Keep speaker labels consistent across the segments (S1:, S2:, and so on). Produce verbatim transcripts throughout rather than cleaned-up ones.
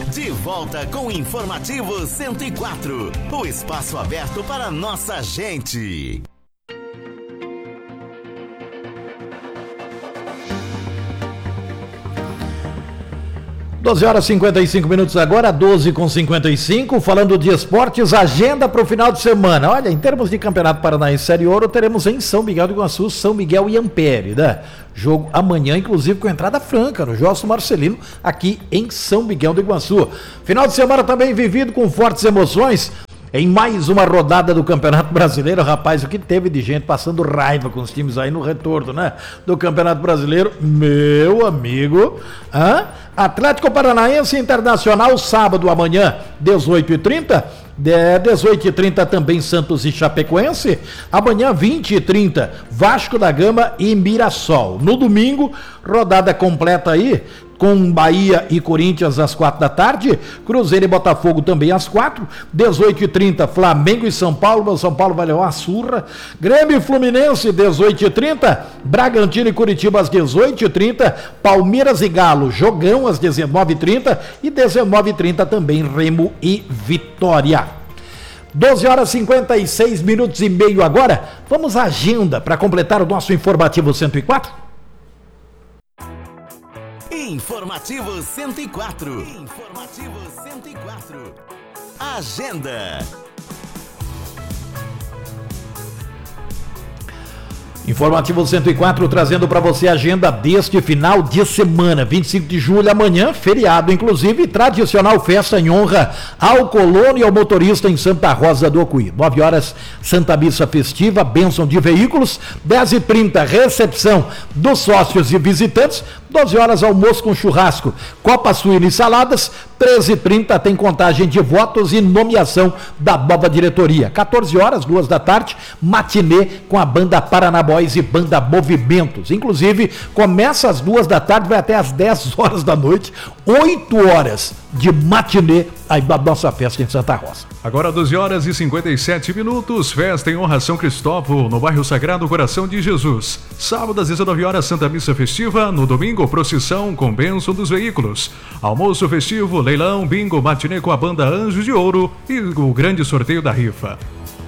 S1: De volta com o Informativo cento e quatro. O espaço aberto para nossa gente.
S2: doze horas e cinquenta e cinco minutos agora, doze com cinquenta e cinco, falando de esportes, agenda para o final de semana. Olha, em termos de Campeonato Paranaense Série Ouro, teremos em São Miguel do Iguaçu, São Miguel e Ampere, né? Jogo amanhã, inclusive com entrada franca no Josso Marcelino, aqui em São Miguel do Iguaçu. Final de semana também vivido com fortes emoções. Em mais uma rodada do Campeonato Brasileiro, rapaz, o que teve de gente passando raiva com os times aí no retorno, né? Do Campeonato Brasileiro, meu amigo, hã? Atlético Paranaense Internacional, sábado amanhã, dezoito e trinta, dezoito e trinta também Santos e Chapecoense, amanhã vinte e trinta, Vasco da Gama e Mirassol. No domingo, rodada completa aí, com Bahia e Corinthians às quatro da tarde, Cruzeiro e Botafogo também às quatro, dezoito e trinta, Flamengo e São Paulo, o São Paulo vai levar uma surra, Grêmio e Fluminense, dezoito e trinta, Bragantino e Curitiba às dezoito e trinta, Palmeiras e Galo, jogão às dezenove e trinta e dezenove e trinta também Remo e Vitória. doze horas e cinquenta e seis minutos e meio agora, vamos à agenda para completar o nosso Informativo cento e quatro?
S1: Informativo cento e quatro. Informativo cento e quatro. Agenda.
S2: Informativo cento e quatro trazendo para você a agenda deste final de semana, vinte e cinco de julho, amanhã, feriado, inclusive, tradicional festa em honra ao colono e ao motorista em Santa Rosa do Ocuí. nove horas, Santa Missa festiva, bênção de veículos, dez e trinta, recepção dos sócios e visitantes, doze horas, almoço com churrasco, copa suína e saladas, treze e trinta tem contagem de votos e nomeação da nova diretoria. quatorze horas, duas da tarde, matinê com a banda Paraná Boys e banda Movimentos. Inclusive, começa às duas da tarde, vai até às dez horas da noite, oito horas de matinê aí da nossa festa em Santa Rosa.
S3: Agora doze horas e cinquenta e sete minutos, festa em honra a São Cristóvão, no bairro Sagrado Coração de Jesus. Sábado às dezenove horas, Santa Missa festiva, no domingo, procissão com bênção dos veículos. Almoço festivo, leilão, bingo, matinê com a banda Anjos de Ouro e o grande sorteio da rifa.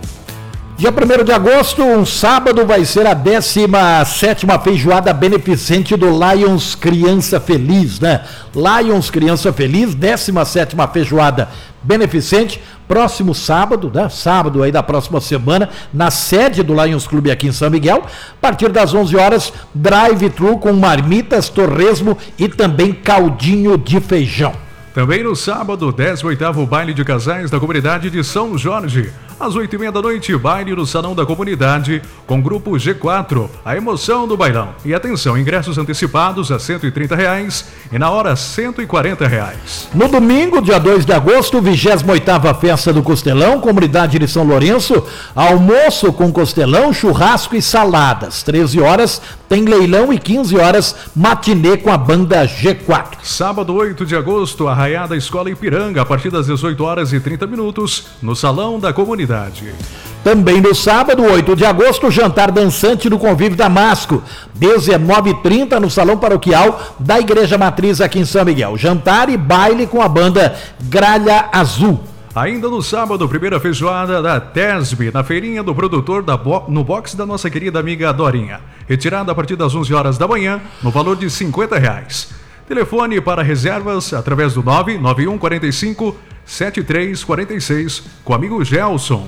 S2: Dia primeiro de agosto, um sábado, vai ser a décima sétima feijoada beneficente do Lions Criança Feliz, né? Lions Criança Feliz, décima sétima feijoada beneficente, próximo sábado, né? Sábado aí da próxima semana, na sede do Lions Clube aqui em São Miguel, a partir das onze horas, drive-thru com marmitas, torresmo e também caldinho de feijão.
S3: Também no sábado, décimo oitavo baile de casais da comunidade de São Jorge. Às oito e meia da noite, baile no Salão da Comunidade, com grupo G quatro, a emoção do bailão. E atenção, ingressos antecipados a cento e trinta reais e na hora cento e quarenta reais.
S2: No domingo, dia dois de agosto, vigésima oitava festa do Costelão, comunidade de São Lourenço, almoço com costelão, churrasco e saladas. treze horas, tem leilão e quinze horas, matinê com a banda G quatro.
S3: Sábado, oito de agosto, Arraiada Escola Ipiranga, a partir das dezoito horas e trinta minutos, no Salão da Comunidade.
S2: Também no sábado, oito de agosto, jantar dançante no Convívio Damasco, dezenove e trinta no Salão Paroquial da Igreja Matriz aqui em São Miguel. Jantar e baile com a banda Gralha Azul.
S3: Ainda no sábado, primeira feijoada da Tesb, na feirinha do produtor da bo- no box da nossa querida amiga Dorinha. Retirada a partir das onze horas da manhã, no valor de cinquenta reais. Telefone para reservas através do nove nove um quatro cinco sete três quatro seis com o amigo Gelson.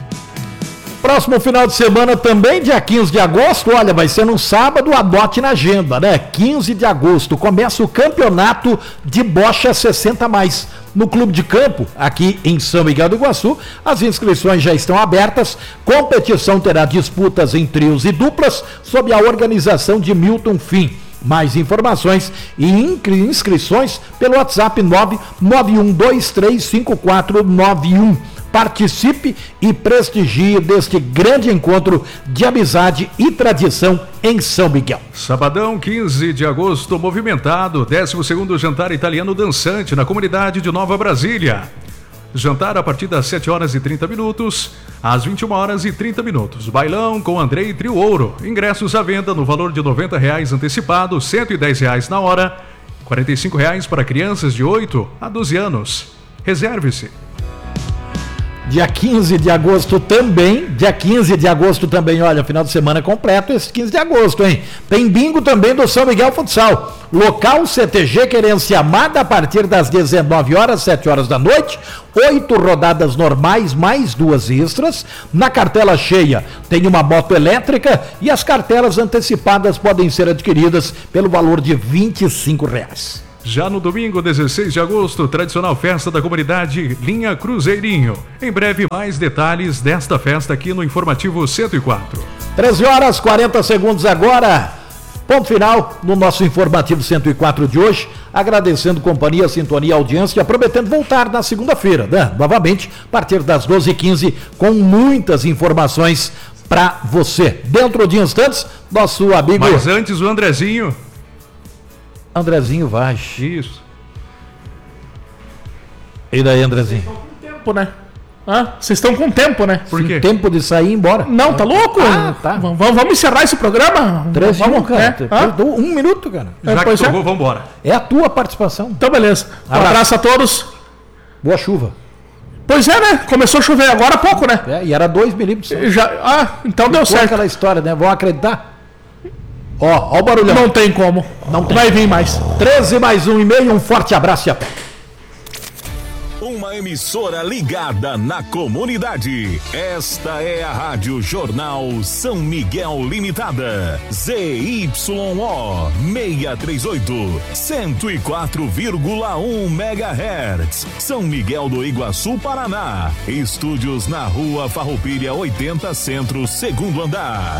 S2: Próximo final de semana também, dia quinze de agosto, olha, vai ser no sábado, anote na agenda, né? quinze de agosto, começa o campeonato de bocha sessenta mais. No Clube de Campo, aqui em São Miguel do Iguaçu, as inscrições já estão abertas, competição terá disputas em trios e duplas, sob a organização de Milton Fim. Mais informações e inscrições pelo WhatsApp nove nove um dois três cinco quatro nove um. Participe e prestigie deste grande encontro de amizade e tradição em São Miguel.
S3: Sabadão, quinze de agosto, movimentado, décimo segundo jantar italiano dançante na comunidade de Nova Brasília. Jantar a partir das sete horas e trinta minutos, às vinte e uma horas e trinta minutos. Bailão com Andrei Trio Ouro. Ingressos à venda no valor de noventa reais antecipado, cento e dez reais na hora, quarenta e cinco reais para crianças de oito a doze anos. Reserve-se.
S2: Dia quinze de agosto também, dia quinze de agosto também, olha, final de semana completo, esse quinze de agosto, hein? Tem bingo também do São Miguel Futsal. Local C T G Querência Amada a partir das dezenove horas, sete horas da noite, oito rodadas normais, mais duas extras. Na cartela cheia tem uma moto elétrica e as cartelas antecipadas podem ser adquiridas pelo valor de vinte e cinco reais.
S3: Já no domingo, dezesseis de agosto, tradicional festa da comunidade Linha Cruzeirinho. Em breve, mais detalhes desta festa aqui no Informativo cento e quatro.
S2: treze horas e quarenta segundos agora. Ponto final no nosso Informativo cento e quatro de hoje. Agradecendo companhia, sintonia, audiência, prometendo voltar na segunda-feira, né? Novamente, a partir das doze e quinze, com muitas informações para você. Dentro de instantes, nosso amigo...
S3: Mas antes, o Andrezinho...
S2: Andrezinho Vaz.
S3: Isso.
S2: E daí, Andrezinho?
S4: Tempo, né? Ah, vocês estão com tempo, né?
S3: Por quê?
S2: Tempo de sair e ir embora.
S4: Não, tá louco?
S2: Ah, tá.
S4: Vamos, vamos encerrar esse programa?
S2: Três
S4: vamos,
S2: cara.
S4: é? Ah?
S2: Um minuto, cara.
S3: Já
S4: É,
S3: que
S4: pois é.
S3: tocou, vamos embora.
S2: É a tua participação.
S4: Então, beleza. Um
S2: Abraço.
S4: abraço a todos.
S2: Boa chuva.
S4: Pois é, né? Começou a chover agora há pouco, né?
S2: É, e era dois milímetros.
S4: Já... Ah, então deu
S2: Ficou
S4: certo.
S2: aquela história, né? Vão acreditar? Ó, ó o barulhão.
S4: Não tem como.
S2: Não tem.
S4: Vai vir mais.
S2: treze mais um e meio, um forte abraço e até.
S1: Uma emissora ligada na comunidade. Esta é a Rádio Jornal São Miguel Limitada. Z Y O seiscentos e trinta e oito, cento e quatro vírgula um megahertz. São Miguel do Iguaçu, Paraná. Estúdios na Rua Farroupilha oitenta Centro, segundo andar.